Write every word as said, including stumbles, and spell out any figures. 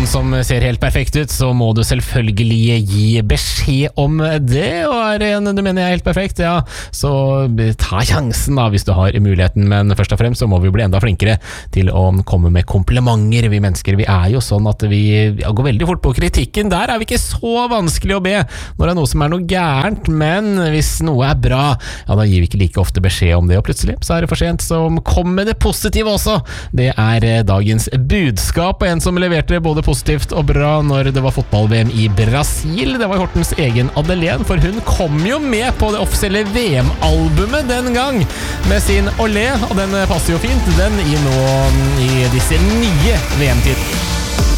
som ser helt perfekt ut, så må du selvfølgelig gi beskjed om det, og er det en du mener jeg er helt perfekt, ja, så ta sjansen da, hvis du har muligheten, men først og fremst så må vi bli enda flinkere til å komme med komplimenter. Vi mennesker, vi er jo sånn at vi ja, går veldig fort på kritikken. Der er vi ikke så vanskelig å be når det er noe som er noe gærent, men hvis noe er bra, ja, da gir vi ikke like ofte beskjed om det, og plutselig så er det for sent, så kom med det positive også. Det er dagens budskap, og en som leverte både positivt og bra når det var fotball-V M i Brasil. Det var Hortens egen Adelén, for hun kom jo med på det offisielle V M-albumet den gang med sin Olé, og den passer jo fint den i nå i disse nye V M-tider.